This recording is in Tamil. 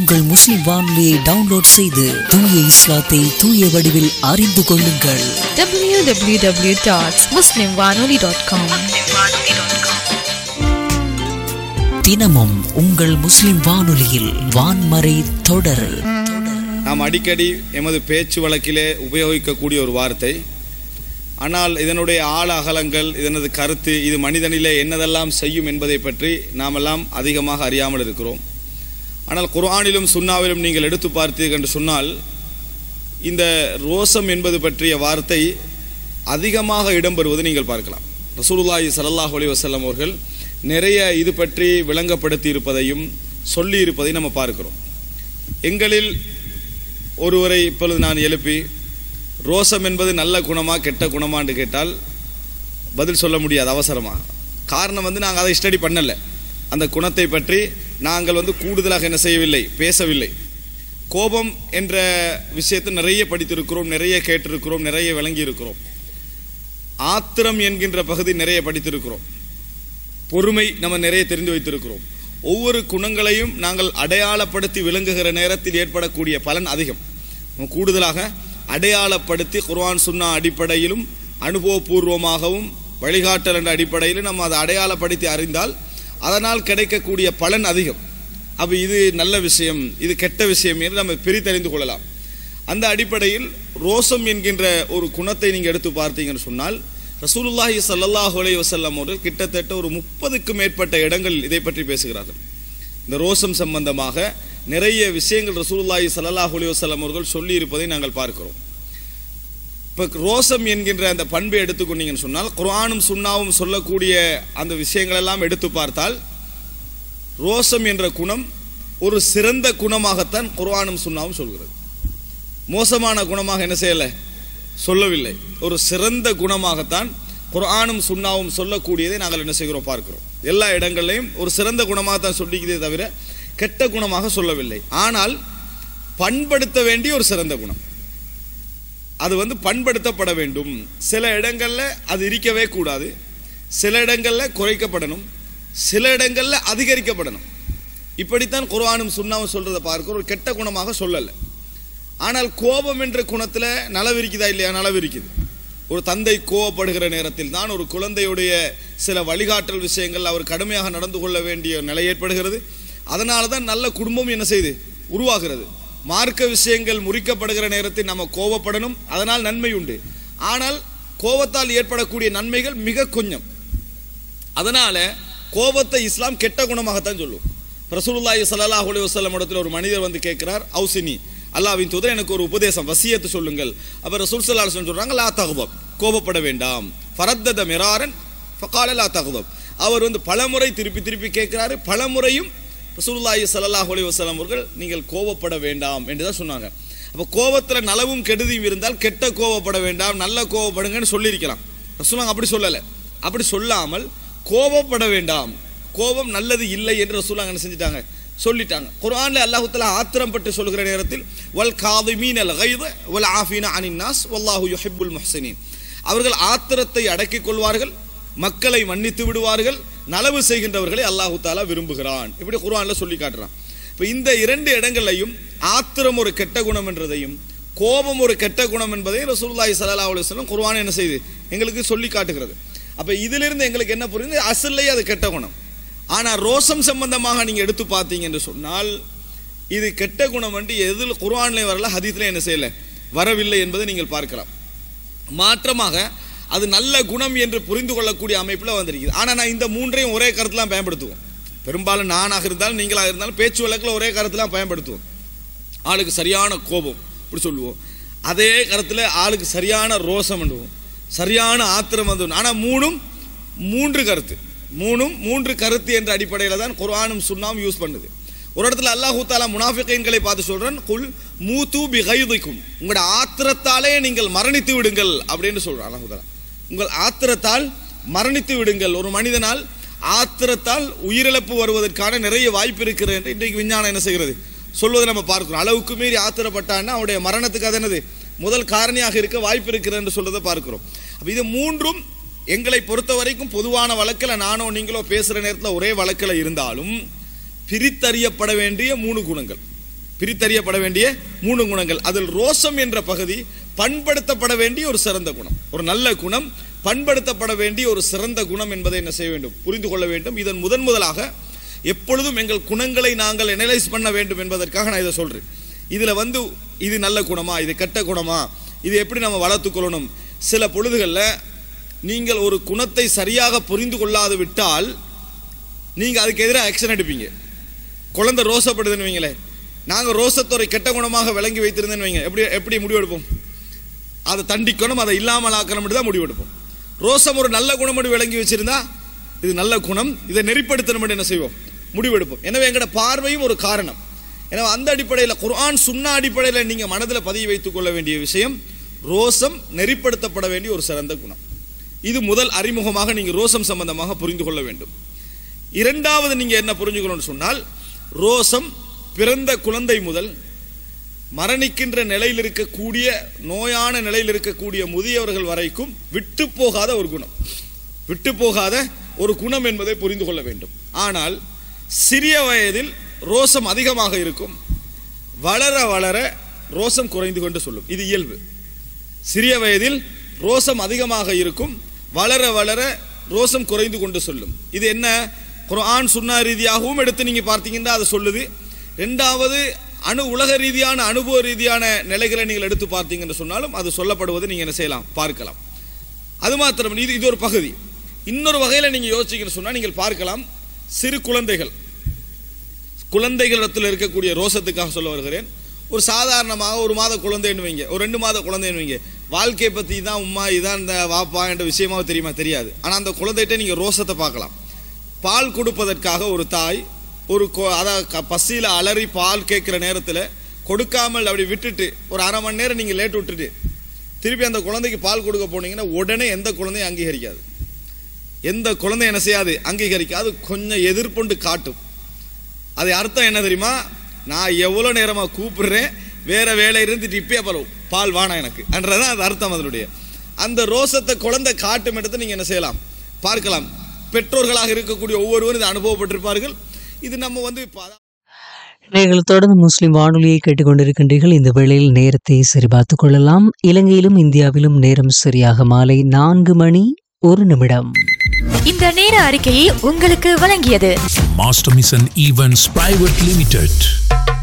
உங்கள் முஸ்லிம் வானொலியை டவுன்லோட் செய்து தூய இஸ்லாத்தை தூய வடிவில் அறிந்து கொள்ளுங்கள். www.muslimwanoli.com. தினமும் உங்கள் முஸ்லிம் வானொலியில் வான்மறை தொடர். நாம் அடிக்கடி எமது பேச்சு வழக்கிலே உபயோகிக்கக்கூடிய ஒரு வார்த்தை. ஆனால் இதனுடைய ஆழ அகலங்கள், இதனது கருத்து, இது மனிதனிலே என்னதெல்லாம் செய்யும் என்பதை பற்றி நாமெல்லாம் அதிகமாக அறியாமல் இருக்கிறோம். ஆனால் குர்ஆனிலும் சுன்னாவிலும் நீங்கள் எடுத்து பார்த்தீர்கள் என்று சொன்னால், இந்த ரோசம் என்பது பற்றிய வார்த்தை அதிகமாக இடம்பெறுவது நீங்கள் பார்க்கலாம். ரசூலுல்லாஹி ஸல்லல்லாஹு அலைஹி வஸல்லம் அவர்கள் நிறைய இது பற்றி விளங்கப்படுத்தி இருப்பதையும் சொல்லி இருப்பதையும் நம்ம பார்க்கிறோம். எங்களில் ஒருவரை இப்பொழுது நான் எழுப்பி ரோசம் என்பது நல்ல குணமா கெட்ட குணமான்னு கேட்டால் பதில் சொல்ல முடியாது அவசரமாக. காரணம் நாங்கள் அதை ஸ்டடி பண்ணலை. அந்த குணத்தை பற்றி நாங்கள் கூடுதலாக என்ன செய்யவில்லை, பேசவில்லை. கோபம் என்ற விஷயத்தை நிறைய படித்திருக்கிறோம், நிறைய கேட்டிருக்கிறோம், நிறைய விளங்கி இருக்கிறோம். ஆத்திரம் என்கின்ற பகுதி நிறைய படித்திருக்கிறோம். பொறுமை நம்ம நிறைய தெரிந்து வைத்திருக்கிறோம். ஒவ்வொரு குணங்களையும் நாங்கள் அடையாளப்படுத்தி விளங்குகிற நேரத்தில் ஏற்படக்கூடிய பலன் அதிகம். கூடுதலாக அடையாளப்படுத்தி குர்ஆன் சுன்னா அடிப்படையிலும் அனுபவபூர்வமாகவும் வழிகாட்டல் என்ற அடிப்படையிலும் நம்ம அதை அடையாளப்படுத்தி அறிந்தால் அதனால் கிடைக்கக்கூடிய பலன் அதிகம். அப்போ இது நல்ல விஷயம், இது கெட்ட விஷயம் என்று நம்ம பிரித்தறிந்து கொள்ளலாம். அந்த அடிப்படையில் ரோசம் என்கின்ற ஒரு குணத்தை நீங்கள் எடுத்து பார்த்தீங்கன்னு சொன்னால், ரசூலுல்லாஹி ஸல்லல்லாஹு அலைஹி வஸல்லம் அவர்கள் கிட்டத்தட்ட ஒரு 30க்கும் மேற்பட்ட இடங்கள் இதை பற்றி பேசுகிறார்கள். இந்த ரோசம் சம்பந்தமாக நிறைய விஷயங்கள் ரசூலுல்லாஹி ஸல்லல்லாஹு அலைஹி வஸல்லம் அவர்கள் சொல்லி இருப்பதை நாங்கள் பார்க்கிறோம். இப்போ ரோசம் என்கின்ற அந்த பண்பை எடுத்துக்கொண்டீங்கன்னு சொன்னால், குர்ஆனும் சுன்னாவும் சொல்லக்கூடிய அந்த விஷயங்கள் எல்லாம் எடுத்து பார்த்தால், ரோசம் என்ற குணம் ஒரு சிறந்த குணமாகத்தான் குர்ஆனும் சுன்னாவும் சொல்கிறது. மோசமான குணமாக என்ன செய்யலை, சொல்லவில்லை. ஒரு சிறந்த குணமாகத்தான் குர்ஆனும் சுன்னாவும் சொல்லக்கூடியதை நாங்கள் என்ன செய்கிறோம், பார்க்கிறோம். எல்லா இடங்களையும் ஒரு சிறந்த குணமாகத்தான் சொல்லிக்கிறதே தவிர கெட்ட குணமாக சொல்லவில்லை. ஆனால் பண்படுத்த வேண்டிய ஒரு சிறந்த குணம், அது பண்படுத்தப்பட வேண்டும். சில இடங்கள்ல அது இருக்கவே கூடாது, சில இடங்கள்ல குறைக்கப்படணும், சில இடங்கள்ல அதிகரிக்கப்படணும். இப்படித்தான் குர்ஆனும் சுன்னாவும் சொல்றதை பார்க்க ஒரு கெட்ட குணமாக சொல்லலை. ஆனால் கோபம் என்ற குணத்துல நலவு இருக்குதா இல்லையா? நலவு இருக்குது. ஒரு தந்தை கோபப்படுகிற நேரத்தில் தான் ஒரு குழந்தையுடைய சில வழிகாட்டல் விஷயங்கள் அவர் கடுமையாக நடந்து கொள்ள வேண்டிய நிலை ஏற்படுகிறது. அதனால தான் நல்ல குடும்பம் என்ன செய்து உருவாகிறது. மார்க்க விஷயங்கள் முறிக்கப்படுகிற நேரத்தில் நம்ம கோபப்படணும், அதனால் நன்மை உண்டு. ஆனால் கோபத்தால் ஏற்படக்கூடிய நன்மைகள் மிக கொஞ்சம். அதனால கோபத்தை இஸ்லாம் கெட்ட குணமாகத்தான் சொல்லும். ரசூலுல்லாஹி ஸல்லல்லாஹு அலைஹி வஸல்லம் இடத்துல ஒரு மனிதர் கேட்கிறார், அவுசினி, அல்லாஹ்வின் தூதர் எனக்கு ஒரு உபதேசம், வசியத்து சொல்லுங்கள். அப்ப ரசூல் ஸல்லல்லாஹு அலைஹி வஸல்லம் சொல்றாங்க, லா தக்தப், கோபப்பட வேண்டாம். ஃபரத்தத மிராரன் ஃபகால லா தக்தப். அவர் பலமுறை திருப்பி திருப்பி கேட்கிறாரு. பலமுறையும் ரசூலுல்லாஹி ஸல்லல்லாஹு அலைஹி வஸல்லம் அவர்கள் நீங்கள் கோபப்பட வேண்டாம் என்று தான் சொன்னாங்க. அப்போ கோபத்தில் நலவும் கெடுதியும் இருந்தால் கெட்ட கோபப்பட வேண்டாம், நல்ல கோபப்படுங்கன்னு சொல்லியிருக்கலாம். ரசூலுல்லாஹ் அப்படி சொல்லலை. அப்படி சொல்லாமல் கோபப்பட வேண்டாம், கோபம் நல்லது இல்லை என்று ரசூலுல்லாஹ் என்ன செஞ்சிட்டாங்க, சொல்லிட்டாங்க. குர்ஆன்ல அல்லாஹ் தஆலா ஆத்திரம் பற்றி சொல்கிற நேரத்தில் வல் காதிமீனல் கைத வல் ஆஃபீன அனின் நாஸ் வல்லாஹு யுஹிப்புல் முஹ்ஸினீன். அவர்கள் ஆத்திரத்தை அடக்கிக் கொள்வார்கள், மக்களை மன்னித்து விடுவார்கள், நலவு செய்கின்றவர்களை அல்லாஹ் தஆலா விரும்புகிறான். இப்படி குர்ஆன்ல சொல்லி காட்டுறான். இப்போ இந்த இரண்டு இடங்களையும் ஆத்திரம் ஒரு கெட்ட குணம் என்றதையும் கோபம் ஒரு கெட்ட குணம் என்பதையும் ரசூலுல்லாஹி ஸல்லல்லாஹு அலைஹி வஸல்லம் குர்ஆன் என்ன செய்து எங்களுக்கு சொல்லி காட்டுகிறது. அப்போ இதிலிருந்து எங்களுக்கு என்ன புரியுது, அசல்லையே அது கெட்ட குணம். ஆனால் ரோசம் சம்பந்தமாக நீங்கள் எடுத்து பார்த்தீங்க என்று சொன்னால், இது கெட்ட குணம் என்று எதில் குர்ஆன்ல வரல, ஹதீஸ்ல என்ன செய்யலை, வரவில்லை என்பதை நீங்கள் பார்க்கலாம். மாற்றமாக அது நல்ல குணம் என்று புரிந்து கொள்ளக்கூடிய அமைப்பில் வந்திருக்குது. ஆனால் நான் இந்த மூன்றையும் ஒரே கருத்துலாம் பயன்படுத்துவோம். பெரும்பாலும் நானாக இருந்தாலும் நீங்களாக இருந்தாலும் பேச்சு வழக்கில் ஒரே கருத்துலாம் பயன்படுத்துவோம். ஆளுக்கு சரியான கோபம் இப்படி சொல்லுவோம், அதே கருத்தில் ஆளுக்கு சரியான ரோசம் பண்ணுவோம், சரியான ஆத்திரம் வந்து. ஆனால் மூன்று கருத்து என்ற அடிப்படையில் தான் குர்ஆனும் சுன்னாவும் யூஸ் பண்ணுது. ஒரு இடத்துல அல்லாஹ் தஆலா முனாஃபிகீன்களை பார்த்து சொல்றான், குல் மூது பிகைதிக்கும், உங்களோட ஆத்திரத்தாலே நீங்கள் மரணித்து விடுங்கள் அப்படின்னு சொல்றான் அல்லாஹ் தஆலா. உங்கள் ஆத்திரத்தால் மரணித்து விடுங்கள். ஒரு மனிதனால் ஆத்திரத்தால் உயிரிழப்பு வருவதற்கான நிறைய வாய்ப்பு இருக்கிறது என்று இன்றைக்கு விஞ்ஞானம் என்ன செய்கிறது, சொல்வதை நம்ம பார்க்கிறோம். அளவுக்கு மீறி ஆத்திரப்பட்டான்னா அவருடைய மரணத்துக்கு அது என்னது முதல் காரணியாக இருக்க வாய்ப்பு இருக்கிறது என்று சொல்றதை பார்க்கிறோம். அப்ப இது மூன்றும் எங்களை பொறுத்த வரைக்கும் பொதுவான வழக்கில் நானோ நீங்களோ பேசுகிற நேரத்தில் ஒரே வழக்கில் இருந்தாலும் பிரித்தறியப்பட வேண்டிய 3 குணங்கள். பிரித்தறியப்பட வேண்டிய 3 குணங்கள். அதில் ரோசம் என்ற பகுதி பண்படுத்தப்பட வேண்டிய ஒரு சிறந்த குணம், ஒரு நல்ல குணம், பண்படுத்தப்பட வேண்டிய ஒரு சிறந்த குணம் என்பதை என்ன செய்ய வேண்டும், புரிந்து கொள்ள வேண்டும். இதன் முதலாக எப்பொழுதும் எங்கள் குணங்களை நாங்கள் அனலைஸ் பண்ண வேண்டும் என்பதற்காக நான் இதை சொல்றேன். இதுல இது நல்ல குணமா, இது கெட்ட குணமா, இது எப்படி நம்ம வளர்த்துக்கொள்ளணும். சில பொழுதுகளில் நீங்கள் ஒரு குணத்தை சரியாக புரிந்து கொள்ளாது விட்டால் நீங்க அதுக்கு எதிராக ஆக்ஷன் எடுப்பீங்க. குழந்தை ரோசப்படுதுன்னு வைங்களேன், நாங்கள் ரோசத்தோரை கெட்ட குணமாக விளங்கி வைத்திருந்தேன்னு வைங்க, எப்படி முடிவெடுப்போம்? அதை தண்டிக்கணும், அதை இல்லாமல் ஆக்கணும் தான் முடிவெடுப்போம். ரோசம் ஒரு நல்ல குணம் விளங்கி வச்சிருந்தா இது நல்ல குணம், இதை நெறிப்படுத்தணும் என்ன செய்வோம், முடிவெடுப்போம். எனவே எங்களோட பார்வையும் ஒரு காரணம். எனவே அந்த அடிப்படையில் குர்ஆன் சுன்னா அடிப்படையில் நீங்க மனதில் பதிய வைத்துக் கொள்ள வேண்டிய விஷயம், ரோசம் நெறிப்படுத்தப்பட வேண்டிய ஒரு சிறந்த குணம். இது முதல் அறிமுகமாக நீங்க ரோசம் சம்பந்தமாக புரிந்து கொள்ள வேண்டும். இரண்டாவது நீங்க என்ன புரிஞ்சுக்கணும்னு சொன்னால், ரோசம் பிறந்த குழந்தை முதல் மரணிக்கின்ற நிலையில் இருக்கக்கூடிய, நோயான நிலையில் இருக்கக்கூடிய முதியவர்கள் வரைக்கும் விட்டு போகாத ஒரு குணம், விட்டு போகாத ஒரு குணம் என்பதை புரிந்து கொள்ள வேண்டும். ஆனால் சிறிய வயதில் ரோசம் அதிகமாக இருக்கும், வளர வளர ரோசம் குறைந்து கொண்டு சொல்லும். இது இயல்பு. சிறிய வயதில் ரோசம் அதிகமாக இருக்கும், வளர வளர ரோசம் குறைந்து கொண்டு சொல்லும். இது என்ன, குர்ஆன் சுன்னா ரீதியாகவும் எடுத்து நீங்க பார்த்தீங்கன்னா அது சொல்லுது. இரண்டாவது உலக ரீதியான அனுபவ ரீதியான நிலைகளை நீங்கள் எடுத்து பார்த்தீங்கன்னு சொன்னாலும் அது சொல்லப்படுவது நீங்க என்ன செய்யலாம், பார்க்கலாம். அது மாத்திரம் இது ஒரு பகுதி. இன்னொரு வகையில் நீங்க யோசிச்சுக்கன்னு சொன்னா நீங்கள் பார்க்கலாம், சிறு குழந்தைகளிடத்தில் இருக்கக்கூடிய ரோசத்துக்காக சொல்ல வருகிறேன். ஒரு சாதாரணமாக 1 மாத குழந்தைன்னு வைங்க, ஒரு 2 மாத குழந்தைன்னு வைங்க, வாழ்க்கையை பற்றி தான் உம்மா இதான் இந்த வாப்பா என்ற விஷயமாக தெரியுமா, தெரியாது. ஆனால் அந்த குழந்தைகிட்ட நீங்கள் ரோசத்தை பார்க்கலாம். பால் கொடுப்பதற்காக ஒரு தாய் பசியில் அலறி பால் கேட்குற நேரத்தில் கொடுக்காமல் அப்படி விட்டுட்டு ஒரு 1/2 மணி நேரம் நீங்கள் லேட் விட்டுட்டு திருப்பி அந்த குழந்தைக்கு பால் கொடுக்க போனீங்கன்னா உடனே எந்த குழந்தையும் அங்கீகரிக்காது, எந்த குழந்தை என்ன செய்யாது, அங்கீகரிக்காது, கொஞ்சம் எதிர்ப்புண்டு காட்டும். அது அர்த்தம் என்ன தெரியுமா, நான் எவ்வளோ நேரமாக கூப்பிடுறேன், வேற வேலை இருந்துட்டு இப்பயே பால் வானா எனக்கு என்றதான் அது அர்த்தம். அதனுடைய அந்த ரோசத்தை குழந்தை காட்டும் எடுத்து நீங்கள் என்ன செய்யலாம், பார்க்கலாம். பெற்றோர்களாக இருக்கக்கூடிய ஒவ்வொருவரும் இதை அனுபவப்பட்டிருப்பார்கள். இது நம்ம நீங்கள் தொடர்ந்து முஸ்லிம் வானொலியை கேட்டுக்கொண்டிருக்கின்றீர்கள். இந்த வேளையில் நேரத்தை சரிபார்த்துக் கொள்ளலாம். இலங்கையிலும் இந்தியாவிலும் நேரம் சரியாக மாலை 4:01. இந்த நேர அறிக்கையை உங்களுக்கு வழங்கியது master mission events private limited.